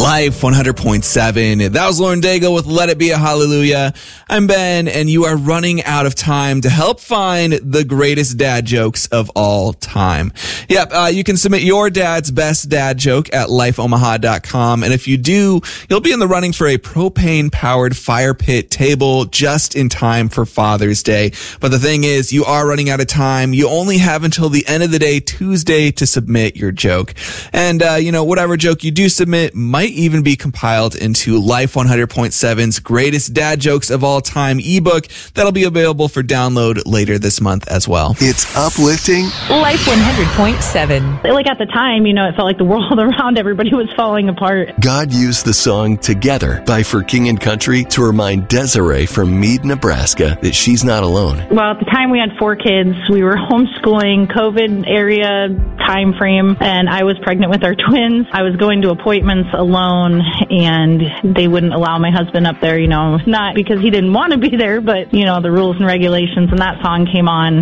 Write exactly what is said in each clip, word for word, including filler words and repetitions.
Life one hundred point seven. That was Lauren Daigle with Let It Be a Hallelujah. I'm Ben, and you are running out of time to help find the greatest dad jokes of all time. Yep, uh, you can submit your dad's best dad joke at life omaha dot com, and if you do, you'll be in the running for a propane-powered fire pit table just in time for Father's Day. But the thing is, you are running out of time. You only have until the end of the day, Tuesday, to submit your joke. And, uh, you know, whatever joke you do submit might even be compiled into Life one hundred point seven's Greatest Dad Jokes of All Time ebook that'll be available for download later this month as well. It's uplifting. Life one hundred point seven. Like at the time, you know, it felt like the world around everybody was falling apart. God used the song Together by For King and Country to remind Desiree from Meade, Nebraska that she's not alone. Well, at the time we had four kids. We were homeschooling, COVID area time frame, and I was pregnant with our twins. I was going to appointments alone, and they wouldn't allow my husband up there, you know, not because he didn't want to be there, but, you know, the rules and regulations, and that song came on.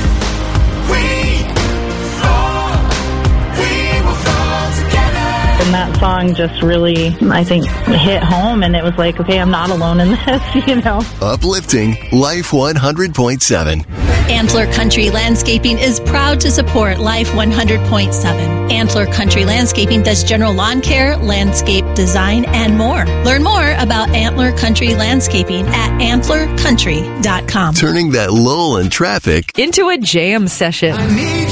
And that song just really, I think, hit home, and it was like, okay, I'm not alone in this, you know. Uplifting Life one hundred point seven. Antler Country Landscaping is proud to support Life one hundred point seven. Antler Country Landscaping does general lawn care, landscape design, and more. Learn more about Antler Country Landscaping at antler country dot com. Turning that lull in traffic into a jam session. I need